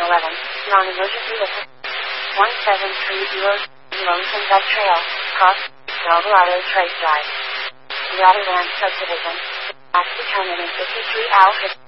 non-emergency with 1730 Lonesome Bed Trail, Cross, Alvarado Trace Drive. Radar Land Subdivision. Last determined in 53 hours.